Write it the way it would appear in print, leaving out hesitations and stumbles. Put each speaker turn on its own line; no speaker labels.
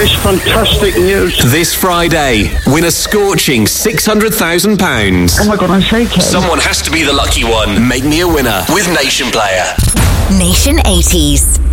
is fantastic news.
This Friday, win a scorching £600,000.
Oh my God, I'm shaking.
Someone has to be the lucky one. Make me a winner with Nation Player.
Nation 80s.